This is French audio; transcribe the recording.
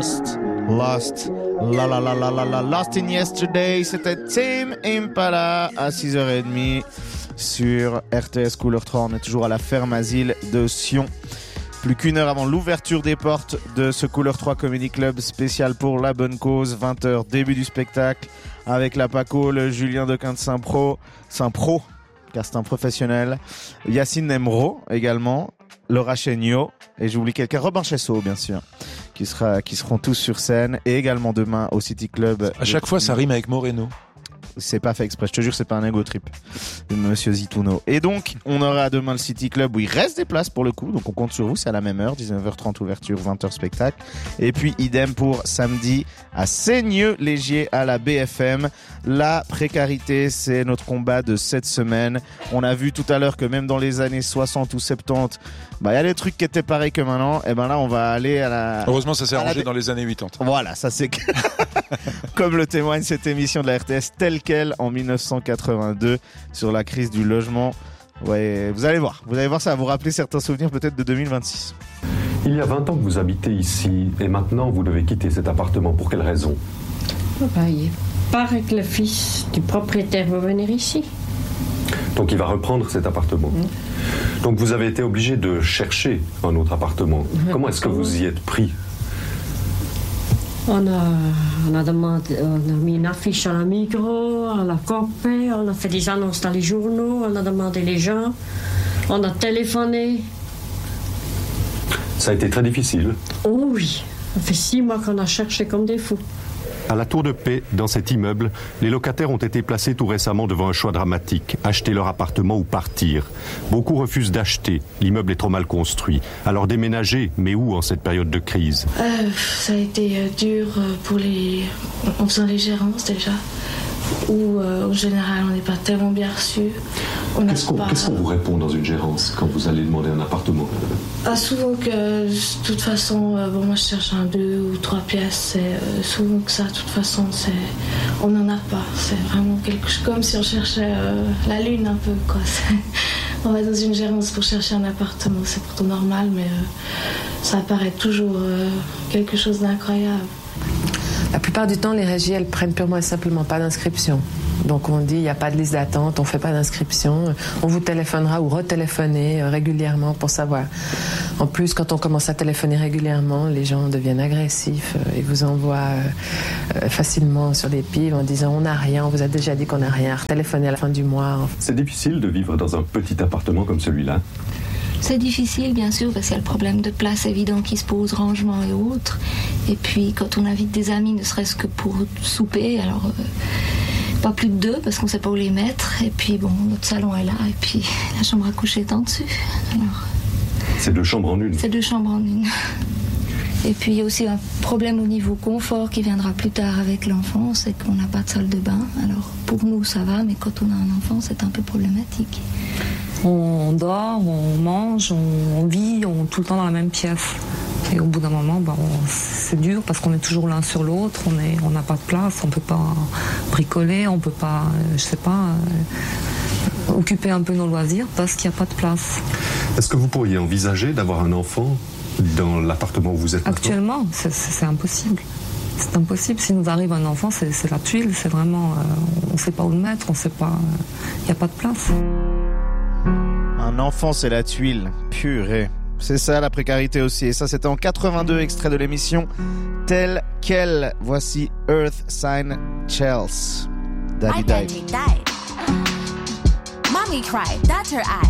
Lost, Lost in Yesterday, c'était Tame Impala à 6h30 sur RTS Couleur 3. On est toujours à la ferme asile de Sion. Plus qu'une heure avant l'ouverture des portes de ce Couleur 3 Comedy Club spécial pour la bonne cause. 20h, début du spectacle avec la Paco, le Julien Dequin de Saint-Pro, car c'est un professionnel. Yacine Nemro également, Laura Chéniaud, et j'oublie quelqu'un, Robin Chessot bien sûr, qui seront tous sur scène, et également demain au City Club. À chaque fois ça rime avec Moreno. C'est pas fait exprès, je te jure, c'est pas un ego trip de Monsieur Zituno. Et donc, on aura demain le City Club où il reste des places pour le coup, donc on compte sur vous, c'est à la même heure, 19h30 ouverture, 20h spectacle. Et puis, idem pour samedi à Seigneux-Légier à la BFM. La précarité, c'est notre combat de cette semaine. On a vu tout à l'heure que même dans les années 60 ou 70, il y a des trucs qui étaient pareils que maintenant. Et ben là, on va aller à la... Heureusement, ça s'est arrangé dans les années 80. Voilà, ça c'est comme le témoigne cette émission de la RTS telle quelle en 1982 sur la crise du logement. Ouais, vous allez voir, ça va vous rappeler certains souvenirs peut-être de 2026. Il y a 20 ans que vous habitez ici et maintenant vous devez quitter cet appartement. Pour quelle raison ? Il paraît que le fils du propriétaire va venir ici. Donc il va reprendre cet appartement. Donc vous avez été obligé de chercher un autre appartement. Comment est-ce que vous y êtes pris ? On a demandé, on a mis une affiche à la Migros, à la Copé, on a fait des annonces dans les journaux, on a demandé les gens, on a téléphoné. Ça a été très difficile. Oh oui, ça fait 6 mois qu'on a cherché comme des fous. À la Tour de Paix, dans cet immeuble, les locataires ont été placés tout récemment devant un choix dramatique, acheter leur appartement ou partir. Beaucoup refusent d'acheter, l'immeuble est trop mal construit. Alors déménager, mais où en cette période de crise ? Ça a été dur en faisant les gérances déjà, où en général on n'est pas tellement bien reçu. Qu'est-ce qu'on vous répond dans une gérance quand vous allez demander un appartement ? Souvent que, de toute façon, moi je cherche un 2 ou 3 pièces, c'est souvent que ça, de toute façon, on n'en a pas. C'est vraiment quelque chose, comme si on cherchait la lune un peu, quoi. On va dans une gérance pour chercher un appartement, c'est pourtant normal, mais ça apparaît toujours quelque chose d'incroyable. La plupart du temps, les régies, elles prennent purement et simplement pas d'inscription. Donc on dit, il n'y a pas de liste d'attente, on ne fait pas d'inscription. On vous téléphonera ou retéléphonez régulièrement pour savoir. En plus, quand on commence à téléphoner régulièrement, les gens deviennent agressifs et vous envoient facilement sur les pieds en disant on n'a rien, on vous a déjà dit qu'on n'a rien, retéléphonez à la fin du mois. C'est difficile de vivre dans un petit appartement comme celui-là ? C'est difficile, bien sûr, parce qu'il y a le problème de place évident qui se pose, rangement et autres. Et puis, quand on invite des amis, ne serait-ce que pour souper, alors pas plus de 2, parce qu'on ne sait pas où les mettre. Et puis, bon, notre salon est là, et puis la chambre à coucher est en dessus. Alors, c'est 2 chambres en une ? C'est 2 chambres en une. Et puis, il y a aussi un problème au niveau confort qui viendra plus tard avec l'enfant, c'est qu'on n'a pas de salle de bain. Alors, pour nous, ça va, mais quand on a un enfant, c'est un peu problématique. On dort, on mange, on vit, tout le temps dans la même pièce. Et au bout d'un moment, c'est dur parce qu'on est toujours l'un sur l'autre, on n'a pas de place, on ne peut pas bricoler, on ne peut pas, occuper un peu nos loisirs parce qu'il n'y a pas de place. Est-ce que vous pourriez envisager d'avoir un enfant dans l'appartement où vous êtes actuellement ? C'est impossible. C'est impossible. Si nous arrive un enfant, c'est la tuile, c'est vraiment, on ne sait pas où le mettre, on ne sait pas, il n'y a pas de place. Un enfant, c'est la tuile. Purée. C'est ça, la précarité aussi. Et ça, c'était en 82, extrait de l'émission telle quelle. Voici Earth Sign Chels. Daddy died. Mommy cried, that's her eye.